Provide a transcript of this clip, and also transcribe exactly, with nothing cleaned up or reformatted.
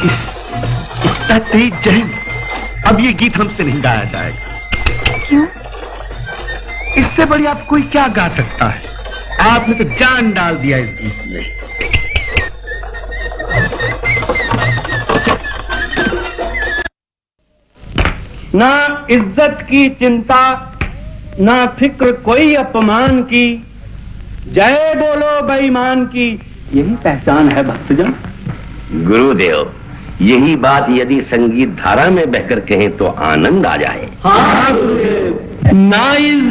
इस इतना तेज जहन, अब ये गीत हमसे नहीं गाया जाएगा। क्यों? इससे बड़ी आप कोई क्या गा सकता है? आपने तो जान डाल दिया इस गीत में। ना इज्जत की चिंता, ना फिक्र कोई अपमान की, जय बोलो बेईमान की, यही पहचान है भक्तजन। गुरुदेव, यही बात यदि संगीत धारा में बहकर कहें तो आनंद आ जाए। हाँ गुरुदेव। ना इज्जत